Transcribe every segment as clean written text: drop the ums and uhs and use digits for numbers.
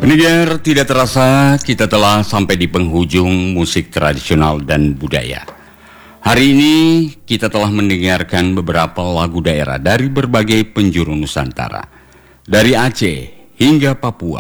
Pendengar, tidak terasa kita telah sampai di penghujung musik tradisional dan budaya. Hari ini kita telah mendengarkan beberapa lagu daerah dari berbagai penjuru Nusantara, dari Aceh hingga Papua.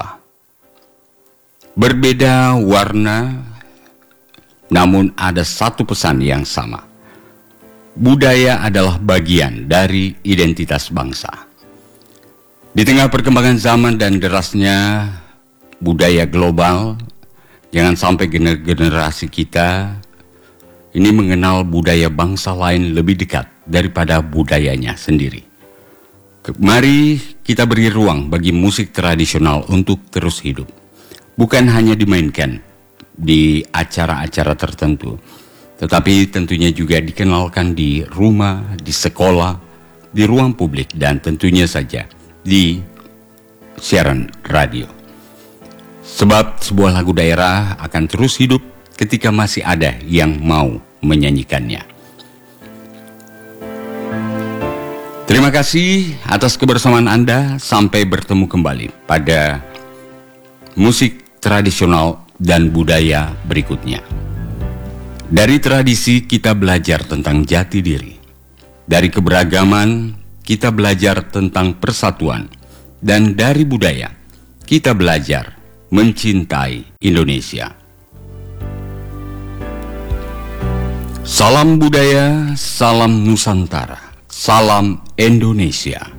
Berbeda warna, namun ada satu pesan yang sama. Budaya adalah bagian dari identitas bangsa. Di tengah perkembangan zaman dan derasnya budaya global, jangan sampai generasi kita ini mengenal budaya bangsa lain lebih dekat daripada budayanya sendiri. Mari kita beri ruang bagi musik tradisional untuk terus hidup. Bukan hanya dimainkan di acara-acara tertentu, tetapi tentunya juga dikenalkan di rumah, di sekolah, di ruang publik, dan tentunya saja di siaran radio. Sebab sebuah lagu daerah akan terus hidup ketika masih ada yang mau menyanyikannya. Terima kasih atas kebersamaan Anda. Sampai bertemu kembali pada musik tradisional dan budaya berikutnya. Dari tradisi kita belajar tentang jati diri. Dari keberagaman kita belajar tentang persatuan. Dan dari budaya kita belajar mencintai Indonesia. Salam budaya, salam Nusantara, salam Indonesia.